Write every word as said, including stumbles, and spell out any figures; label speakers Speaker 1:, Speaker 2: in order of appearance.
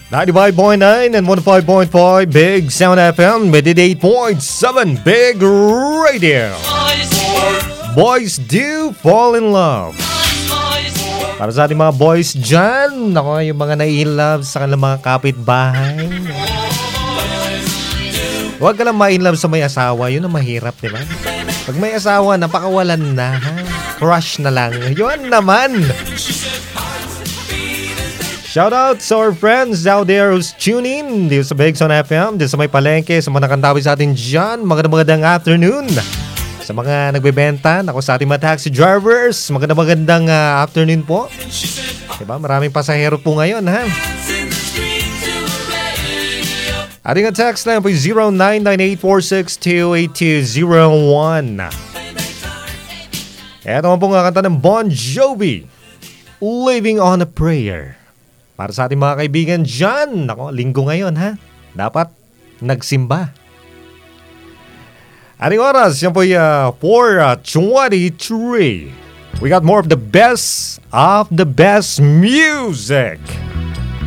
Speaker 1: ninety-five point nine and one oh five point five Big Sound F M with eight point seven Big Radio. Boys do fall in love. Para sa ating mga boys dyan, ako yung mga nai-love sa kanilang mga kapitbahay. Huwag ka lang ma-in-love sa may asawa, yun ang mahirap, di ba? Pag may asawa, napakawalan na, ha? Crush na lang, yun naman. Shout out to our friends out there who's tuning dito sa Big Sound F M, dito sa may palengke, sa mga nakantabi sa atin dyan. Magandang magandang afternoon. Sa mga nagbebenta, ako sa ating mga taxi drivers, magandang magandang uh, afternoon po. Diba? Maraming pasahero po ngayon, ha? Ating ang text line po zero nine nine eight four six two eight two zero one. Ito po nga kanta ng Bon Jovi, Living on a Prayer. Para sa ating mga kaibigan dyan, ako, linggo ngayon, ha? Dapat nagsimba. Ating oras, yan po yung uh, four twenty-three. We got more of the best of the best music.